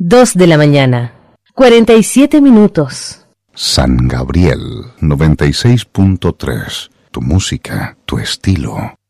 2 de la mañana, 47 minutos. San Gabriel 96.3. Tu música, tu estilo.